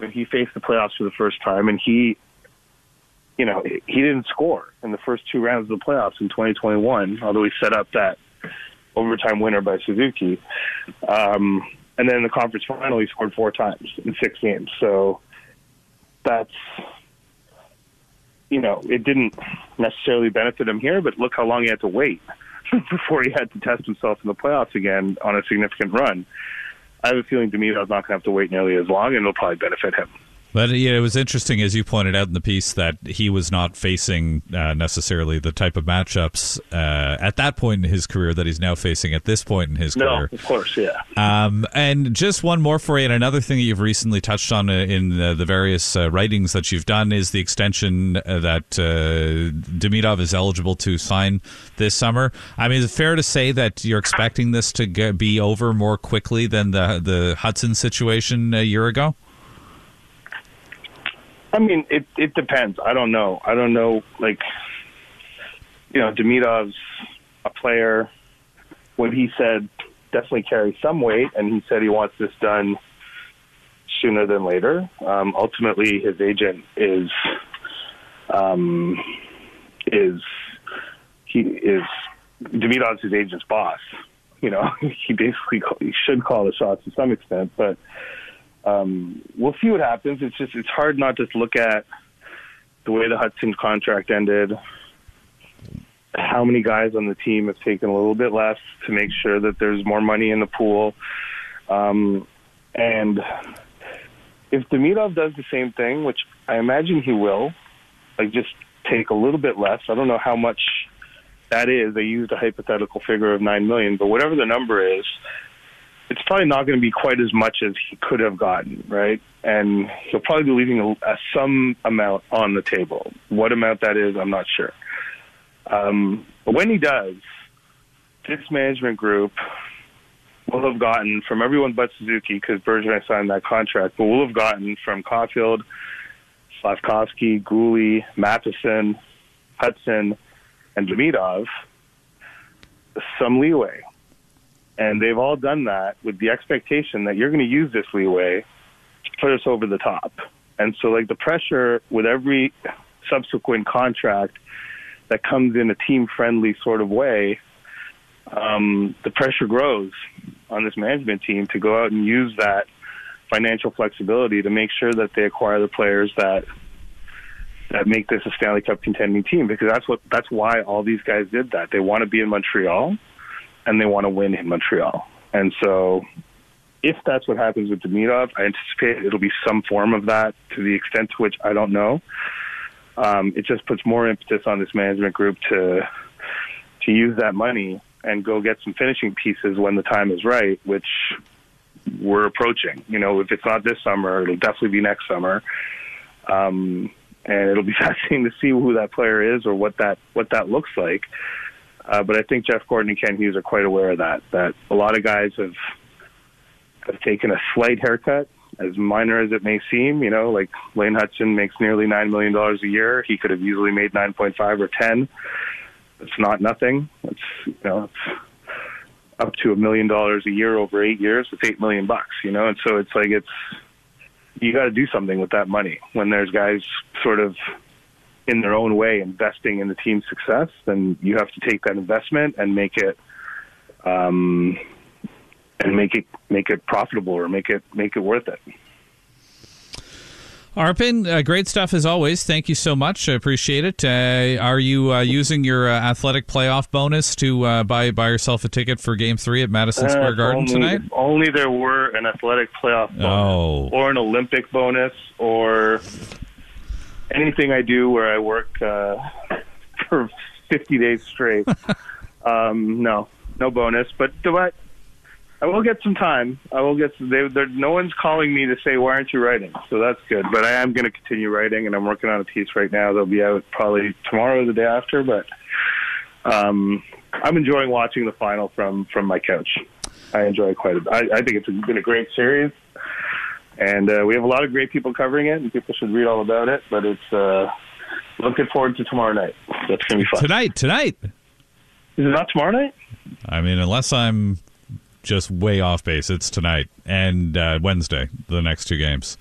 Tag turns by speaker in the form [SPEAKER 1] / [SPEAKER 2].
[SPEAKER 1] when he faced the playoffs for the first time, and he didn't score in the first two rounds of the playoffs in 2021, although he set up that overtime winner by Suzuki. And then in the conference final, he scored 4 times in 6 games. So that's, it didn't necessarily benefit him here, but look how long he had to wait before he had to test himself in the playoffs again on a significant run. I have a feeling Demidov's not going to have to wait nearly as long, and it'll probably benefit him.
[SPEAKER 2] But it was interesting, as you pointed out in the piece, that he was not facing necessarily the type of matchups at that point in his career that he's now facing at this point in his career.
[SPEAKER 1] No, of course, yeah.
[SPEAKER 2] And just one more for you, and another thing that you've recently touched on in the various writings that you've done is the extension that Demidov is eligible to sign this summer. I mean, is it fair to say that you're expecting this to be over more quickly than the Hudson situation a year ago?
[SPEAKER 1] I mean, it depends. I don't know. Demidov's a player. What he said definitely carries some weight, and he said he wants this done sooner than later. Ultimately, his agent Demidov's his agent's boss. He should call the shots to some extent, but we'll see what happens. It's hard not to look at the way the Hudson contract ended, how many guys on the team have taken a little bit less to make sure that there's more money in the pool. And if Demidov does the same thing, which I imagine he will, just take a little bit less. I don't know how much that is. I used a hypothetical figure of $9 million, but whatever the number is, it's probably not going to be quite as much as he could have gotten, right? And he'll probably be leaving some amount on the table. What amount that is, I'm not sure. But when he does, this management group will have gotten from everyone but Suzuki, because Bergevin signed that contract, but we'll have gotten from Caulfield, Slafkovsky, Gooley, Matheson, Hudson, and Demidov some leeway. And they've all done that with the expectation that you're going to use this leeway to put us over the top. And so, the pressure with every subsequent contract that comes in a team-friendly sort of way, the pressure grows on this management team to go out and use that financial flexibility to make sure that they acquire the players that make this a Stanley Cup contending team, because that's why all these guys did that. They want to be in Montreal, and they want to win in Montreal. And so if that's what happens with Demidov, I anticipate it'll be some form of that, to the extent to which I don't know. It just puts more impetus on this management group to use that money and go get some finishing pieces when the time is right, which we're approaching. If it's not this summer, it'll definitely be next summer. And it'll be fascinating to see who that player is or what that looks like. But I think Jeff Gordon and Ken Hughes are quite aware of that a lot of guys have taken a slight haircut, as minor as it may seem. Lane Hutson makes nearly $9 million a year. He could have easily made 9.5 or 10. It's not nothing. It's up to $1 million a year over 8 years. It's $8 million, and so it's you got to do something with that money when there's guys sort of in their own way investing in the team's success. Then you have to take that investment and make it profitable, or make it worth it.
[SPEAKER 2] Arpon, great stuff as always. Thank you so much. I appreciate it. Are you using your athletic playoff bonus to buy yourself a ticket for Game 3 at Madison Square Garden tonight?
[SPEAKER 1] If only there were an athletic playoff bonus, or an Olympic bonus, or anything I do where I work for 50 days straight. No bonus. But I will get some time. No one's calling me to say, why aren't you writing? So that's good. But I am going to continue writing, and I'm working on a piece right now. They'll be out probably tomorrow or the day after. But I'm enjoying watching the final from my couch. I enjoy it quite a bit. I think it's been a great series. And we have a lot of great people covering it, and people should read all about it. But it's looking forward to tomorrow night. That's going to be fun.
[SPEAKER 2] Tonight.
[SPEAKER 1] Is it not tomorrow night?
[SPEAKER 2] I mean, unless I'm just way off base, it's tonight and Wednesday, the next two games.